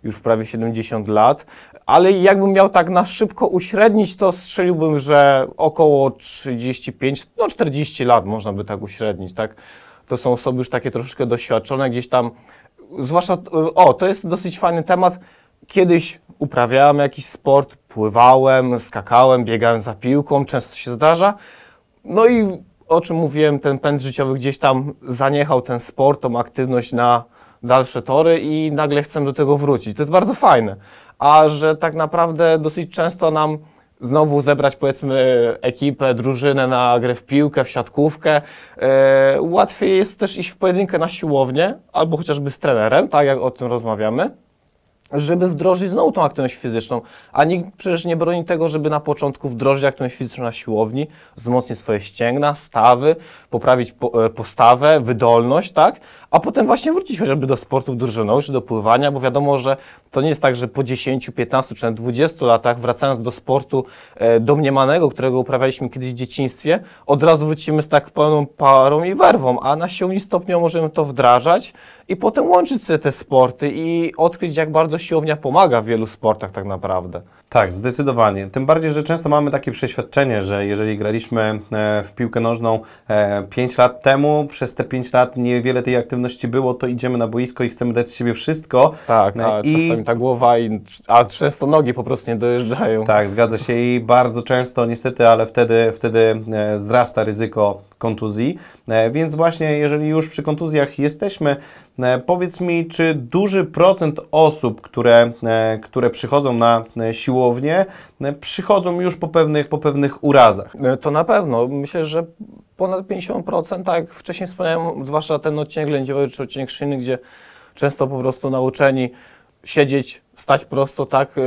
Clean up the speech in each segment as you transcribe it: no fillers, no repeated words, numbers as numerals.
już prawie 70 lat, ale jakbym miał tak na szybko uśrednić, to strzeliłbym, że około 35, no 40 lat można by tak uśrednić, tak? To są osoby już takie troszeczkę doświadczone, gdzieś tam, zwłaszcza, to jest dosyć fajny temat. Kiedyś uprawiałem jakiś sport, pływałem, skakałem, biegałem za piłką, często się zdarza. No i o czym mówiłem, ten pęd życiowy gdzieś tam zaniechał ten sport, tą aktywność na dalsze tory i nagle chcę do tego wrócić. To jest bardzo fajne. A że tak naprawdę dosyć często nam znowu zebrać, powiedzmy, ekipę, drużynę na grę w piłkę, w siatkówkę. Łatwiej jest też iść w pojedynkę na siłownię, albo chociażby z trenerem, tak jak o tym rozmawiamy, żeby wdrożyć znowu tą aktywność fizyczną, a nikt przecież nie broni tego, żeby na początku wdrożyć aktywność fizyczną na siłowni, wzmocnić swoje ścięgna, stawy, poprawić postawę, wydolność, tak? A potem właśnie wrócić chociażby do sportów drużynowych czy do pływania, bo wiadomo, że to nie jest tak, że po 10, 15 czy nawet 20 latach, wracając do sportu domniemanego, którego uprawialiśmy kiedyś w dzieciństwie, od razu wrócimy z tak pełną parą i werwą, a na siłowni stopniowo możemy to wdrażać i potem łączyć sobie te sporty i odkryć, jak bardzo siłownia pomaga w wielu sportach tak naprawdę. Tak, zdecydowanie. Tym bardziej, że często mamy takie przeświadczenie, że jeżeli graliśmy w piłkę nożną 5 lat temu, przez te 5 lat niewiele tej aktywności było, to idziemy na boisko i chcemy dać z siebie wszystko. Tak, a czasami ta głowa, a często nogi po prostu nie dojeżdżają. Tak, zgadza się i bardzo często niestety, ale wtedy wzrasta ryzyko kontuzji, więc właśnie jeżeli już przy kontuzjach jesteśmy, powiedz mi, czy duży procent osób, które przychodzą na siłownię, przychodzą już po pewnych urazach? To na pewno. Myślę, że ponad 50%, tak jak wcześniej wspomniałem, zwłaszcza ten odcinek lędźwiowy czy odcinek szyjny, gdzie często po prostu nauczeni siedzieć, stać prosto, tak,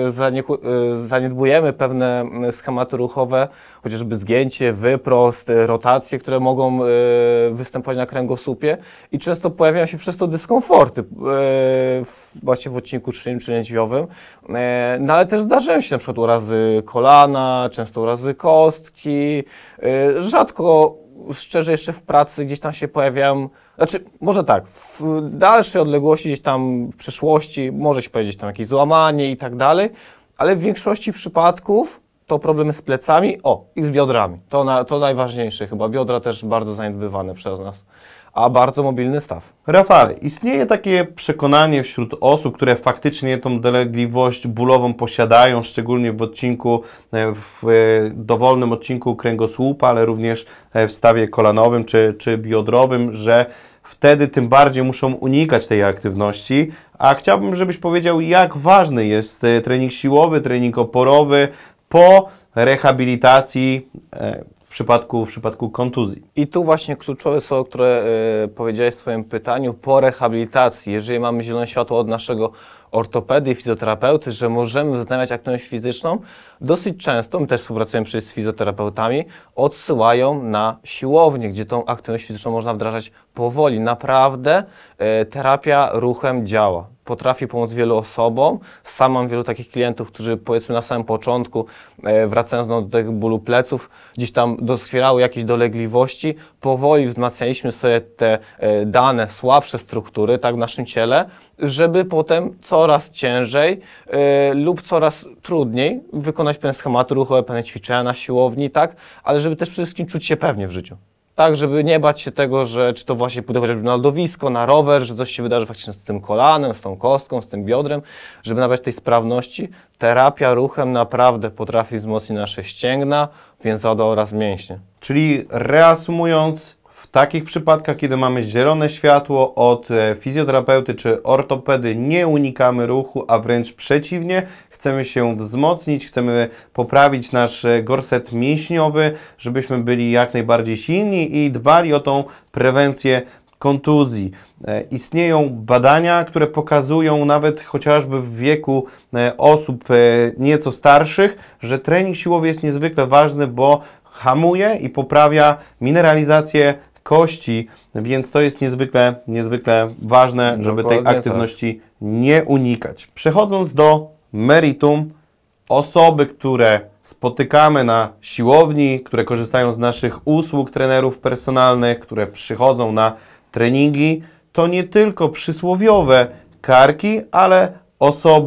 zaniedbujemy pewne schematy ruchowe, chociażby zgięcie, wyprost, rotacje, które mogą występować na kręgosłupie i często pojawiają się przez to dyskomforty, właśnie w odcinku szyjnym czy lędźwiowym, no ale też zdarzają się na przykład urazy kolana, często urazy kostki, rzadko, szczerze, jeszcze w pracy gdzieś tam się pojawiają, znaczy może tak, w dalszej odległości, gdzieś tam w przeszłości może się powiedzieć tam jakieś złamanie i tak dalej, ale w większości przypadków to problemy z plecami, i z biodrami. To najważniejsze chyba, biodra też bardzo zaniedbywane przez nas, a bardzo mobilny staw. Rafale, istnieje takie przekonanie wśród osób, które faktycznie tą dolegliwość bólową posiadają, szczególnie w dowolnym odcinku kręgosłupa, ale również w stawie kolanowym czy biodrowym, że wtedy tym bardziej muszą unikać tej aktywności. A chciałbym, żebyś powiedział, jak ważny jest trening siłowy, trening oporowy po rehabilitacji w przypadku kontuzji. I tu właśnie kluczowe słowo, które powiedziałeś w swoim pytaniu, po rehabilitacji, jeżeli mamy zielone światło od naszego ortopedy i fizjoterapeuty, że możemy wznawiać aktywność fizyczną, dosyć często, my też współpracujemy z fizjoterapeutami, odsyłają na siłownię, gdzie tą aktywność fizyczną można wdrażać powoli. Naprawdę terapia ruchem działa. Potrafi pomóc wielu osobom. Sam mam wielu takich klientów, którzy powiedzmy na samym początku, wracając do tego bólu pleców, gdzieś tam doskwierały jakieś dolegliwości. Powoli wzmacnialiśmy sobie te dane, słabsze struktury tak w naszym ciele, żeby potem coraz ciężej lub coraz trudniej wykonać pewne schematy ruchowe, pewne ćwiczenia na siłowni, tak, ale żeby też przede wszystkim czuć się pewnie w życiu. Tak, żeby nie bać się tego, że czy to właśnie pójdę chociażby na lodowisko, na rower, że coś się wydarzy faktycznie z tym kolanem, z tą kostką, z tym biodrem, żeby nabrać tej sprawności. Terapia ruchem naprawdę potrafi wzmocnić nasze ścięgna, więzadła oraz mięśnie. Czyli reasumując, w takich przypadkach, kiedy mamy zielone światło od fizjoterapeuty czy ortopedy, nie unikamy ruchu, a wręcz przeciwnie, chcemy się wzmocnić, chcemy poprawić nasz gorset mięśniowy, żebyśmy byli jak najbardziej silni i dbali o tą prewencję kontuzji. Istnieją badania, które pokazują nawet chociażby w wieku osób nieco starszych, że trening siłowy jest niezwykle ważny, bo hamuje i poprawia mineralizację kości, więc to jest niezwykle ważne, żeby tej aktywności nie unikać. Przechodząc do meritum, osoby, które spotykamy na siłowni, które korzystają z naszych usług trenerów personalnych, które przychodzą na treningi, to nie tylko przysłowiowe karki, ale osoby